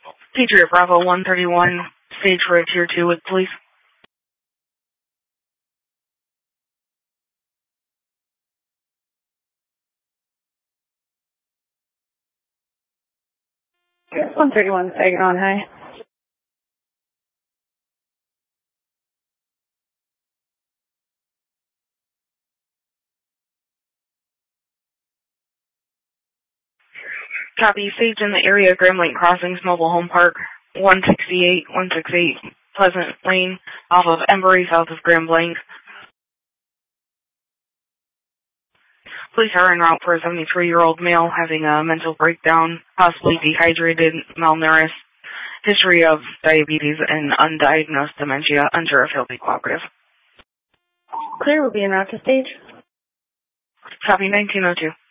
Patriot Bravo 131, stage for a Tier 2 with police. Yes, 131, Saginaw High. Copy, stage in the area, Grand Lake Crossings Mobile Home Park, 168 Pleasant Lane, off of Embry, south of Grand Blanc. Police are en route for a 73-year-old male having a mental breakdown, possibly dehydrated, malnourished, history of diabetes, and undiagnosed dementia. Unsure if he'll be cooperative. Clear, will be en route to stage. Copy, 1902.